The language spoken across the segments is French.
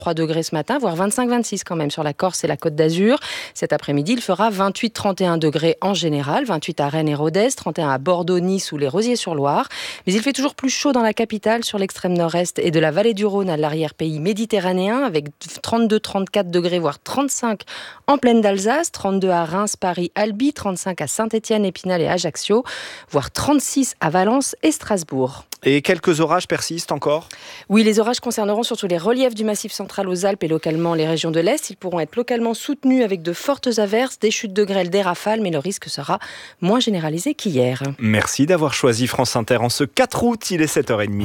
3 degrés ce matin, voire 25-26 quand même sur la Corse et la Côte d'Azur. Cet après-midi, il fera 28-31 degrés en général, 28 à Rennes et Rodez, 31 à Bordeaux, Nice ou les Rosiers-sur-Loire. Mais il fait toujours plus chaud dans la capitale, sur l'extrême nord-est et de la vallée du Rhône à l'arrière-pays méditerranéen, avec 32-34 degrés, voire 35 en plaine d'Alsace, 32 à Reims, Paris, Albi, 35 à Saint-Étienne, Épinal et Ajaccio, voire 36 à Valence et Strasbourg. Et quelques orages persistent encore ? Oui, les orages concerneront surtout les reliefs du Massif central aux Alpes et localement les régions de l'Est. Ils pourront être localement soutenus avec de fortes averses, des chutes de grêle, des rafales, mais le risque sera moins généralisé qu'hier. Merci d'avoir choisi France Inter en ce 4 août, il est 7h30.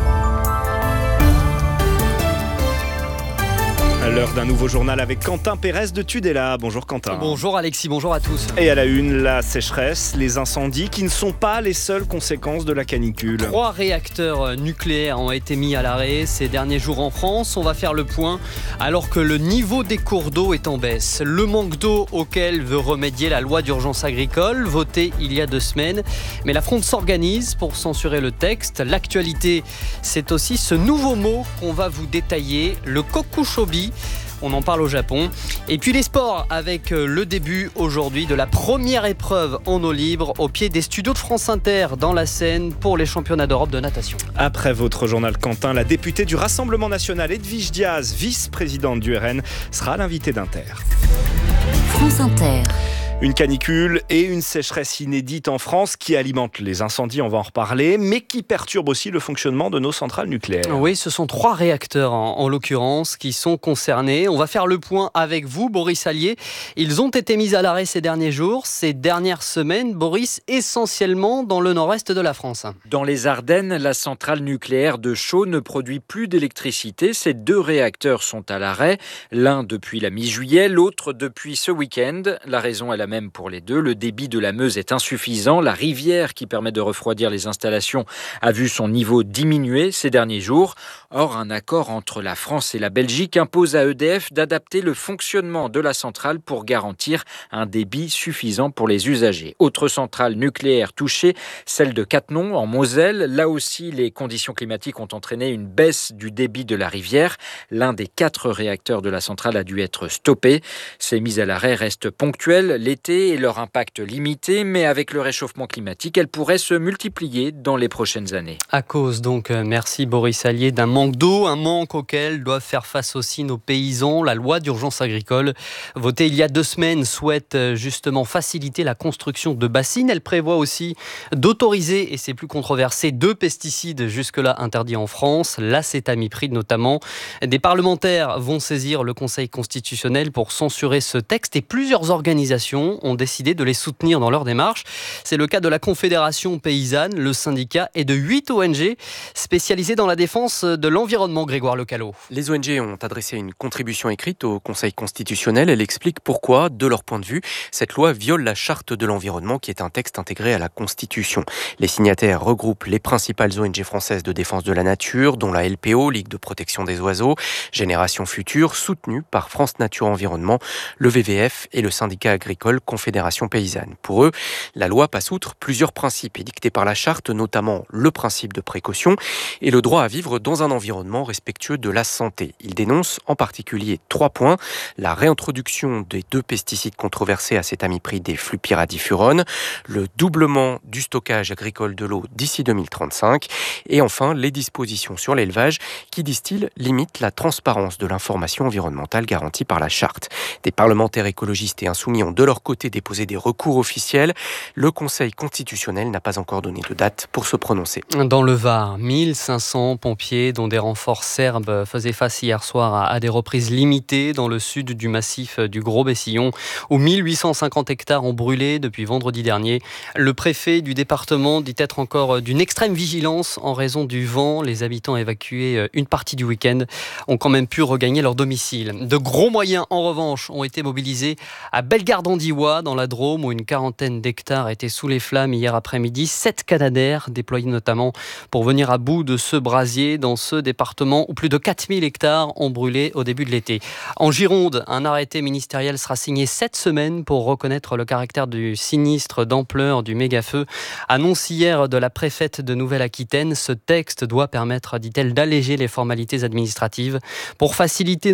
À l'heure d'un nouveau journal avec Quentin Pérez de Tudela. Bonjour Quentin. Bonjour Alexis, bonjour à tous. Et à la une, la sécheresse, les incendies qui ne sont pas les seules conséquences de la canicule. 3 réacteurs nucléaires ont été mis à l'arrêt ces derniers jours en France. On va faire le point alors que le niveau des cours d'eau est en baisse. Le manque d'eau auquel veut remédier la loi d'urgence agricole, votée il y a 2 semaines. Mais la fronde s'organise pour censurer le texte. L'actualité, c'est aussi ce nouveau mot qu'on va vous détailler, le kokushobi. On en parle au Japon. Et puis les sports avec le début aujourd'hui de la première épreuve en eau libre au pied des studios de France Inter dans la Seine pour les championnats d'Europe de natation. Après votre journal Quentin, la députée du Rassemblement National Edwige Diaz, vice-présidente du RN, sera l'invitée d'Inter. France Inter. Une canicule et une sécheresse inédite en France qui alimente les incendies, on va en reparler, mais qui perturbe aussi le fonctionnement de nos centrales nucléaires. Oui, ce sont 3 réacteurs en l'occurrence qui sont concernés. On va faire le point avec vous, Boris Allier. Ils ont été mis à l'arrêt ces derniers jours, ces dernières semaines, Boris, essentiellement dans le nord-est de la France. Dans les Ardennes, la centrale nucléaire de Chaux ne produit plus d'électricité. Ces 2 réacteurs sont à l'arrêt, l'un depuis la mi-juillet, l'autre depuis ce week-end. La raison est la même pour les 2. Le débit de la Meuse est insuffisant. La rivière qui permet de refroidir les installations a vu son niveau diminuer ces derniers jours. Or, un accord entre la France et la Belgique impose à EDF d'adapter le fonctionnement de la centrale pour garantir un débit suffisant pour les usagers. Autre centrale nucléaire touchée, celle de Cattenom en Moselle. Là aussi, les conditions climatiques ont entraîné une baisse du débit de la rivière. L'un des 4 réacteurs de la centrale a dû être stoppé. Ces mises à l'arrêt restent ponctuelles l'été et leur impact limité, mais avec le réchauffement climatique, elles pourraient se multiplier dans les prochaines années. À cause donc, merci Boris Allier, d'un manque d'eau, un manque auquel doivent faire face aussi nos paysans. La loi d'urgence agricole, votée il y a 2 semaines, souhaite justement faciliter la construction de bassines. Elle prévoit aussi d'autoriser, et c'est plus controversé, 2 pesticides jusque-là interdits en France, l'acétamipride notamment. Des parlementaires vont saisir le Conseil constitutionnel pour censurer ce texte et plusieurs organisations ont décidé de les soutenir dans leur démarche. C'est le cas de la Confédération paysanne, le syndicat et de 8 ONG spécialisées dans la défense de l'environnement. Grégoire Lecalot. Les ONG ont adressé une contribution écrite au Conseil constitutionnel. Elle explique pourquoi, de leur point de vue, cette loi viole la charte de l'environnement qui est un texte intégré à la Constitution. Les signataires regroupent les principales ONG françaises de défense de la nature, dont la LPO, Ligue de protection des oiseaux, Génération Future, soutenue par France Nature Environnement, le WWF et le syndicat agricole Confédération paysanne. Pour eux, la loi passe outre plusieurs principes édictés par la charte, notamment le principe de précaution et le droit à vivre dans un environnement respectueux de la santé. Ils dénoncent en particulier 3 points. La réintroduction des 2 pesticides controversés, acétamipride et flupiradifurone, le doublement du stockage agricole de l'eau d'ici 2035 et enfin les dispositions sur l'élevage qui, disent-ils, limitent la transparence de l'information environnementale garantie par la charte. Des parlementaires écologistes et insoumis ont de leur côté déposé des recours officiels. Le Conseil constitutionnel n'a pas encore donné de date pour se prononcer. Dans le Var, 1500 pompiers, dont des renforts serbes, faisaient face hier soir à des reprises limitées dans le sud du massif du Gros-Bessillon, où 1850 hectares ont brûlé depuis vendredi dernier. Le préfet du département dit être encore d'une extrême vigilance en raison du vent. Les habitants évacués une partie du week-end ont quand même pu regagner leur domicile. De gros moyens, en revanche, ont été mobilisés à Bellegarde-en-Diois Liwa, dans la Drôme, où une quarantaine d'hectares étaient sous les flammes hier après-midi. 7 Canadair déployés notamment pour venir à bout de ce brasier dans ce département où plus de 4000 hectares ont brûlé au début de l'été. En Gironde, un arrêté ministériel sera signé cette semaine pour reconnaître le caractère du sinistre d'ampleur du méga-feu. Annonce hier de la préfète de Nouvelle-Aquitaine, ce texte doit permettre, dit-elle, d'alléger les formalités administratives pour faciliter